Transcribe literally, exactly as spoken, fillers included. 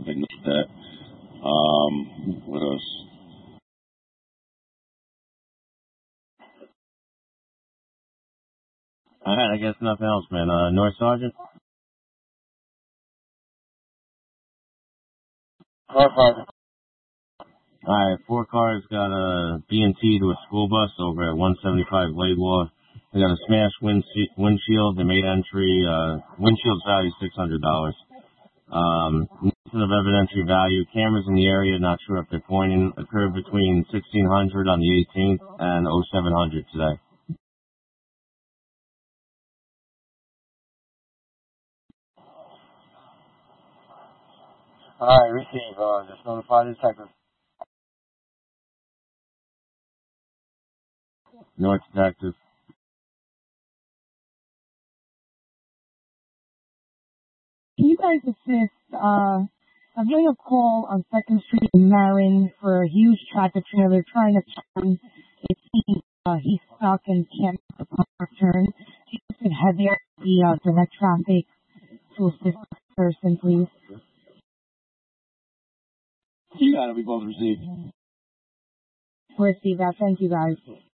They know that. Um, what else? All right, I guess nothing else, man. Uh, North Sergeant? Car Sergeant. All right, four cars got a B and T to a school bus over at one seventy-five Laidlaw. They got a smashed wind windshield. They made entry. Uh, windshield's value six hundred dollars. Um, nothing of evidentiary value. Cameras in the area, not sure if they're pointing. Occurred between sixteen hundred on the eighteenth and oh seven hundred today. All right, receive. Uh, just notify the detective. North Detective. Can you guys assist? Uh, I'm getting a call on Second Street in Marin for a huge tractor trailer trying to turn. It seems uh, he's stuck and can't make the proper turn. Can you have there the uh, direct traffic to assist the person, please? You got it. We both received. Receive that. Thank you, guys.